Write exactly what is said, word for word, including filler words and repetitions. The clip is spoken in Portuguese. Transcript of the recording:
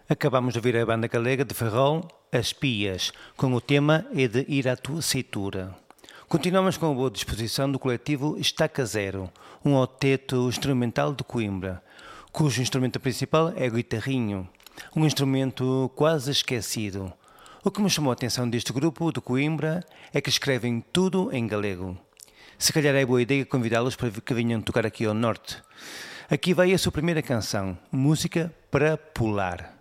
Acabamos de ouvir a banda galega de Ferrol, As Pias, com o tema É de Ir à Tua Cintura. Continuamos com a boa disposição do coletivo Estaca Zero, um octeto instrumental de Coimbra, cujo instrumento principal é o guitarrinho, um instrumento quase esquecido. O que me chamou a atenção deste grupo de Coimbra é que escrevem tudo em galego. Se calhar é boa ideia convidá-los para que venham tocar aqui ao norte. Aqui vai a sua primeira canção, Música para Pular.